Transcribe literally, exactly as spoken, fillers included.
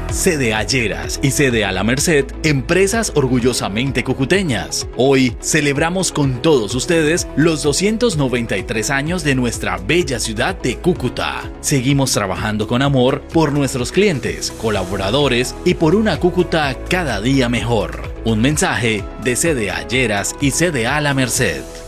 C D A Lleras y C D A La Merced, empresas orgullosamente cucuteñas. Hoy celebramos con todos ustedes los doscientos noventa y tres años de nuestra bella ciudad de Cúcuta. Seguimos trabajando con amor por nuestros clientes, colaboradores y por una Cúcuta cada día mejor. Un mensaje de C D A Lleras y C D A La Merced.